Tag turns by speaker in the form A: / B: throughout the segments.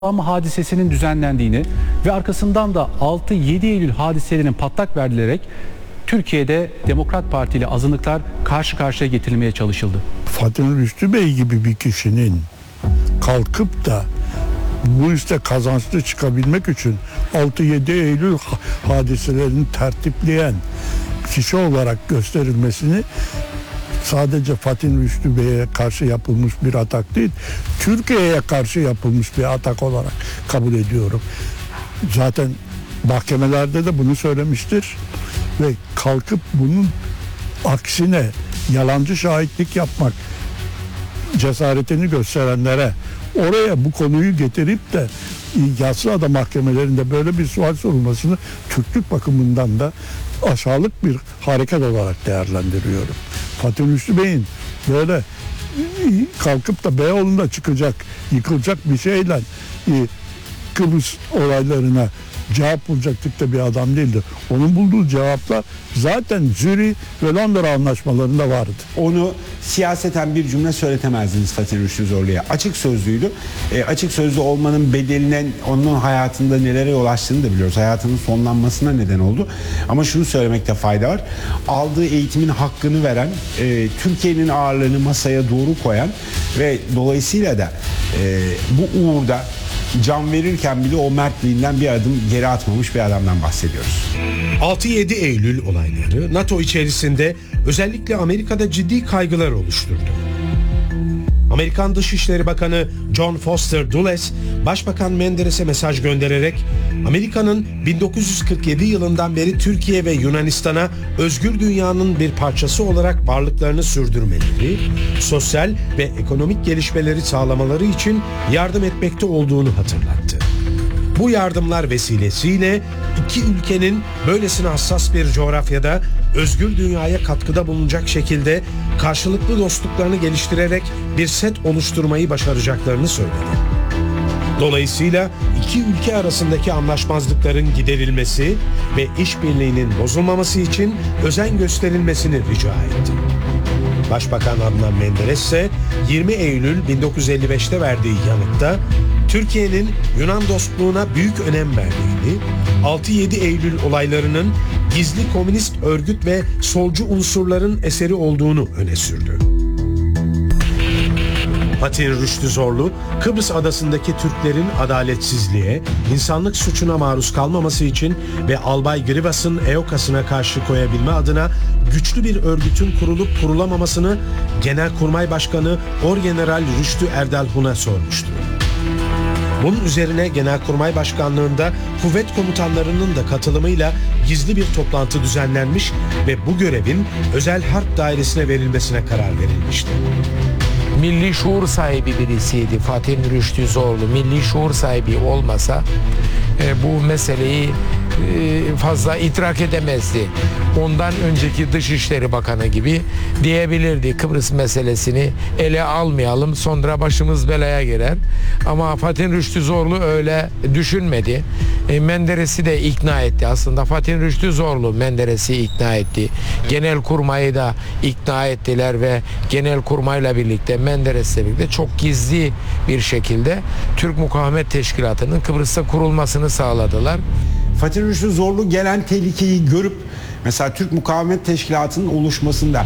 A: hadisesinin düzenlendiğini ve arkasından da 6-7 Eylül hadiselerinin patlak verilerek Türkiye'de Demokrat Parti ile azınlıklar karşı karşıya getirilmeye çalışıldı.
B: Fatih Rüştü Bey gibi bir kişinin kalkıp da bu işte kazançlı çıkabilmek için 6-7 Eylül hadiselerini tertipleyen kişi olarak gösterilmesini sadece Fatih Rüştü Bey'e karşı yapılmış bir atak değil, Türkiye'ye karşı yapılmış bir atak olarak kabul ediyorum. Zaten mahkemelerde de bunu söylemiştir ve kalkıp bunun aksine yalancı şahitlik yapmak cesaretini gösterenlere oraya bu konuyu getirip de Yassıada mahkemelerinde böyle bir sual sorulmasını Türklük bakımından da aşağılık bir hareket olarak değerlendiriyorum. Fatih Rüştü Bey'in böyle kalkıp da Beyoğlu'nda çıkacak, yıkılacak bir şeyle Kıbrıs olaylarına cevap bulacak tipte bir adam değildi. Onun bulduğu cevaplar zaten Zürih ve Londra anlaşmalarında vardı.
C: Onu siyaseten bir cümle söyletemezdiniz Fatih Rüştü Zorlu'ya. Açık sözlüydü. Açık sözlü olmanın bedelinin onun hayatında nelere yol açtığını da biliyoruz. Hayatının sonlanmasına neden oldu. Ama şunu söylemekte fayda var. Aldığı eğitimin hakkını veren, Türkiye'nin ağırlığını masaya doğru koyan ve dolayısıyla da bu uğurda can verirken bile o mertliğinden bir adım geri atmamış bir adamdan bahsediyoruz.
D: 6-7 Eylül olayları NATO içerisinde özellikle Amerika'da ciddi kaygılar oluşturdu. Amerikan Dışişleri Bakanı John Foster Dulles, Başbakan Menderes'e mesaj göndererek Amerika'nın 1947 yılından beri Türkiye ve Yunanistan'a özgür dünyanın bir parçası olarak varlıklarını sürdürmeleri, sosyal ve ekonomik gelişmeleri sağlamaları için yardım etmekte olduğunu hatırlattı. Bu yardımlar vesilesiyle iki ülkenin böylesine hassas bir coğrafyada özgür dünyaya katkıda bulunacak şekilde karşılıklı dostluklarını geliştirerek bir set oluşturmayı başaracaklarını söyledi. Dolayısıyla iki ülke arasındaki anlaşmazlıkların giderilmesi ve işbirliğinin bozulmaması için özen gösterilmesini rica etti. Başbakan Adnan Menderes ise 20 Eylül 1955'te verdiği yanıtta Türkiye'nin Yunan dostluğuna büyük önem verdiğini, 6-7 Eylül olaylarının gizli komünist örgüt ve solcu unsurların eseri olduğunu öne sürdü. Fatih Rüştü Zorlu, Kıbrıs adasındaki Türklerin adaletsizliğe, insanlık suçuna maruz kalmaması için ve Albay Grivas'ın EOKAS'ına karşı koyabilme adına güçlü bir örgütün kurulup kurulamamasını Genelkurmay Başkanı Orgeneral Rüştü Erdalhun'a sormuştu. Bunun üzerine Genelkurmay Başkanlığı'nda kuvvet komutanlarının da katılımıyla gizli bir toplantı düzenlenmiş ve bu görevin Özel Harp Dairesi'ne verilmesine karar verilmişti.
E: Milli şuur sahibi birisiydi Fatih Rüştü Zorlu. Milli şuur sahibi olmasa bu meseleyi fazla idrak edemezdi. Ondan önceki Dışişleri Bakanı gibi diyebilirdi, Kıbrıs meselesini ele almayalım, sonra başımız belaya girer. Ama Fatih Rüştü Zorlu öyle düşünmedi. Menderes'i de ikna etti. Aslında Fatih Rüştü Zorlu Menderes'i ikna etti. Genelkurmay'ı da ikna ettiler ve Genelkurmay'la birlikte, Menderes'le birlikte çok gizli bir şekilde Türk Mukavemet Teşkilatı'nın Kıbrıs'ta kurulmasını sağladılar.
C: Fatih Rüştü Zorlu gelen tehlikeyi görüp mesela Türk Mukavemet Teşkilatı'nın oluşmasında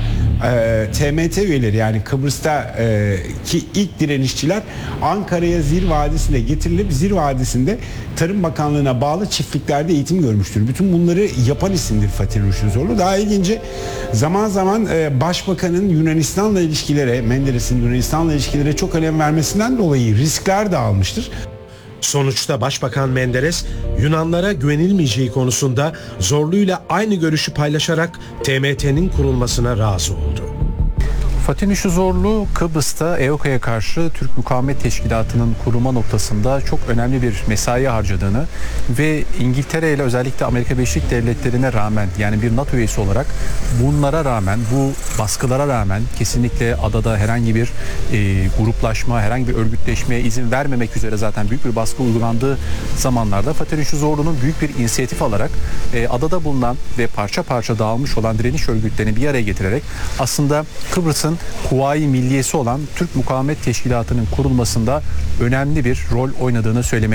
C: TMT üyeleri, yani Kıbrıs'ta ki ilk direnişçiler Ankara'ya Zir Vadisi'ne getirilip Zir Vadisi'nde Tarım Bakanlığı'na bağlı çiftliklerde eğitim görmüştür. Bütün bunları yapan isimdir Fatih Rüştü Zorlu. Daha ilginci, zaman zaman Başbakanın Yunanistan'la ilişkilere, Menderes'in Yunanistan'la ilişkilere çok önem vermesinden dolayı riskler de almıştır.
D: Sonuçta Başbakan Menderes, Yunanlara güvenilmeyeceği konusunda Zorlu'yla aynı görüşü paylaşarak TMT'nin kurulmasına razı oldu.
A: Fatih Rüştü Zorlu, Kıbrıs'ta EOKA'ya karşı Türk Mukavemet Teşkilatı'nın kurulma noktasında çok önemli bir mesai harcadığını ve İngiltere ile özellikle Amerika Birleşik Devletleri'ne rağmen, yani bir NATO üyesi olarak bunlara rağmen, bu baskılara rağmen kesinlikle adada herhangi bir gruplaşma, herhangi bir örgütleşmeye izin vermemek üzere zaten büyük bir baskı uygulandığı zamanlarda Fatih Rüştü Zorlu'nun büyük bir inisiyatif alarak adada bulunan ve parça parça dağılmış olan direniş örgütlerini bir araya getirerek aslında Kıbrıs'ın Amerika'nın Kuvayi Milliyesi olan Türk Mukavemet Teşkilatı'nın kurulmasında önemli bir rol oynadığını söylemeye